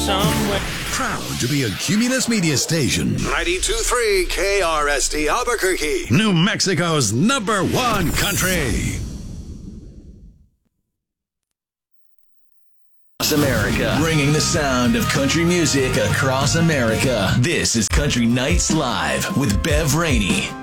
somewhere. Proud to be a Cumulus Media Station. 92.3 KRST Albuquerque. New Mexico's #1 country. America, bringing the sound of country music across America. This is Country Nights Live with Bev Rainey.